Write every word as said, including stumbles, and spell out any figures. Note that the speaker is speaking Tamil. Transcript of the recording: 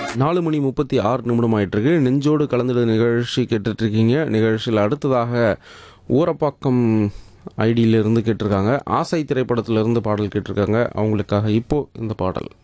நாலு மணி முப்பத்தி ஆறு நிமிடம் ஆயிட்டிருக்கு. நெஞ்சோடு கலந்துட நிகழ்ச்சி கேட்டுட்ருக்கீங்க. நிகழ்ச்சியில் அடுத்ததாக ஊரப்பாக்கம் ஐடியிலிருந்து கேட்டிருக்காங்க. ஆசை திரைப்படத்திலிருந்து பாடல் கேட்டிருக்காங்க. அவங்களுக்காக இப்போ இந்த பாடல்.